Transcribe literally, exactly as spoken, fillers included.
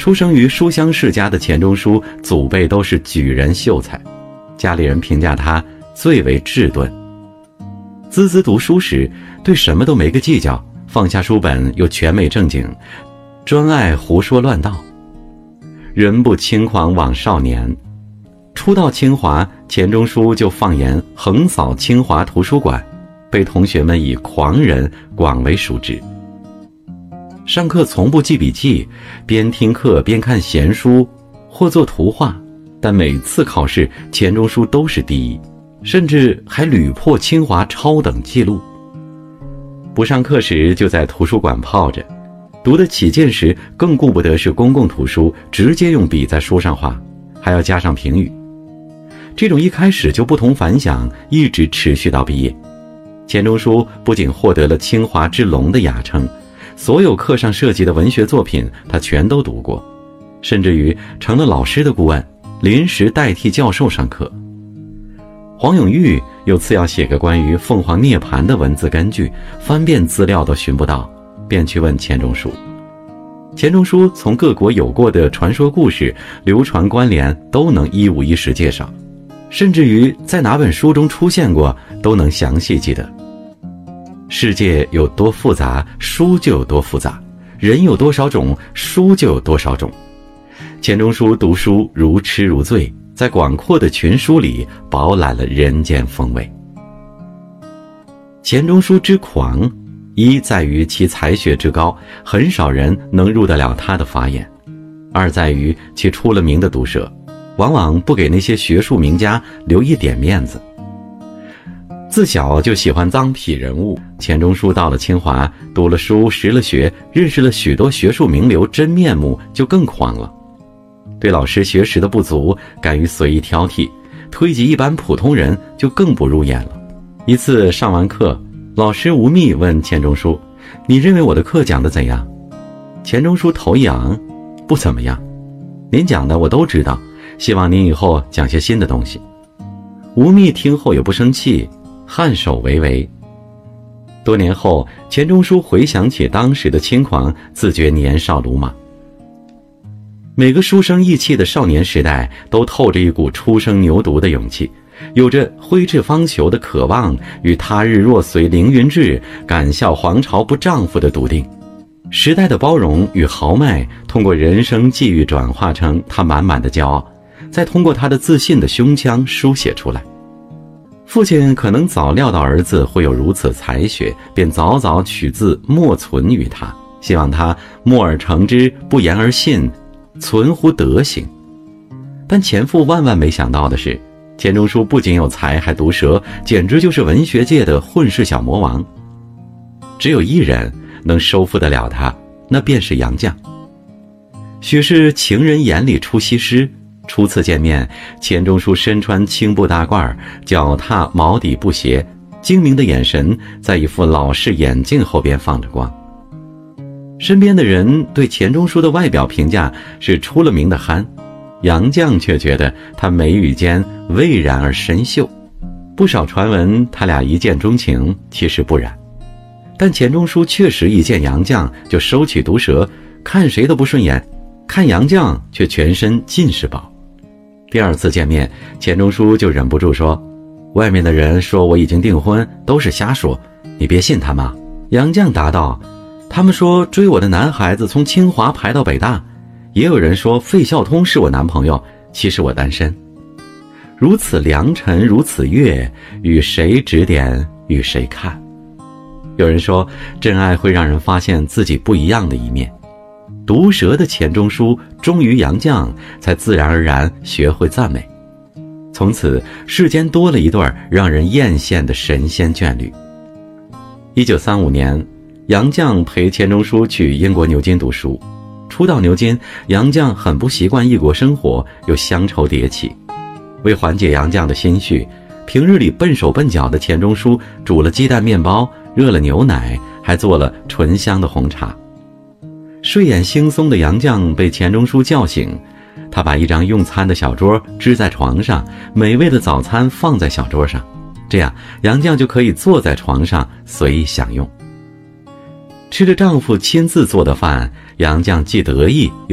出生于书香世家的钱钟书，祖辈都是举人秀才，家里人评价他最为智钝。孜孜读书时，对什么都没个计较，放下书本又全美正经，专爱胡说乱道。人不轻狂枉少年。初到清华，钱钟书就放言横扫清华图书馆，被同学们以狂人广为熟知。上课从不记笔记，边听课边看闲书或做图画，但每次考试钱钟书都是第一，甚至还屡破清华超等记录。不上课时就在图书馆泡着，读得起劲时更顾不得是公共图书，直接用笔在书上画，还要加上评语。这种一开始就不同凡响，一直持续到毕业。钱钟书不仅获得了清华之龙的雅称，所有课上涉及的文学作品他全都读过，甚至于成了老师的顾问，临时代替教授上课。黄永玉有次要写个关于凤凰涅槃的文字根据，翻遍资料都寻不到，便去问钱钟书。钱钟书从各国有过的传说故事、流传关联都能一五一十介绍，甚至于在哪本书中出现过都能详细记得。世界有多复杂，书就有多复杂；人有多少种，书就有多少种。钱钟书读书如痴如醉，在广阔的群书里饱览了人间风味。钱钟书之狂，一在于其才学之高，很少人能入得了他的法眼；二在于其出了名的毒舌，往往不给那些学术名家留一点面子。自小就喜欢脏痞人物，钱钟书到了清华，读了书，识了学，认识了许多学术名流真面目，就更狂了。对老师学识的不足敢于随意挑剔，推及一般普通人就更不入眼了。一次上完课，老师吴宓问钱钟书：“你认为我的课讲得怎样？”钱钟书头一昂：“不怎么样。您讲的我都知道，希望您以后讲些新的东西。”吴宓听后也不生气，颔首为为。多年后，钱钟书回想起当时的轻狂，自觉年少鲁莽。每个书生意气的少年时代，都透着一股初生牛犊的勇气，有着挥斥方遒的渴望与他日若随凌云志，敢笑皇朝不丈夫的笃定。时代的包容与豪迈，通过人生际遇转化成他满满的骄傲，再通过他的自信的胸腔书写出来。父亲可能早料到儿子会有如此才学，便早早取字默存于他，希望他默而成之，不言而信，存乎德行。但钱父万万没想到的是，钱钟书不仅有才，还毒舌，简直就是文学界的混世小魔王。只有一人能收服得了他，那便是杨绛。许是情人眼里出西施，初次见面，钱钟书身穿青布大褂，脚踏毛底布鞋，精明的眼神在一副老式眼镜后边放着光。身边的人对钱钟书的外表评价是出了名的憨，杨绛却觉得他眉宇间蔚然而深秀。不少传闻他俩一见钟情，其实不然。但钱钟书确实一见杨绛就收起毒舌，看谁都不顺眼，看杨绛却全身尽是宝。第二次见面，钱钟书就忍不住说：“外面的人说我已经订婚，都是瞎说，你别信他们。”杨绛答道：“他们说追我的男孩子从清华排到北大，也有人说费孝通是我男朋友，其实我单身。如此良辰如此月，与谁指点与谁看？”有人说，真爱会让人发现自己不一样的一面。毒舌的钱钟书忠于杨绛，才自然而然学会赞美。从此世间多了一对让人艳羡的神仙眷侣。一九三五年，杨绛陪钱钟书去英国牛津读书。初到牛津，杨绛很不习惯异国生活，又乡愁迭起。为缓解杨绛的心绪，平日里笨手笨脚的钱钟书煮了鸡蛋面包，热了牛奶，还做了醇香的红茶。睡眼惺忪的杨绛被钱钟书叫醒，他把一张用餐的小桌支在床上，美味的早餐放在小桌上，这样杨绛就可以坐在床上随意享用。吃着丈夫亲自做的饭，杨绛既得意